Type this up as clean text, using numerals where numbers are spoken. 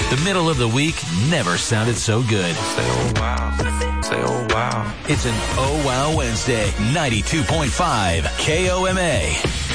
The middle of the week never sounded so good. Say oh wow. Say oh wow. It's an Oh Wow Wednesday, 92.5 KOMA.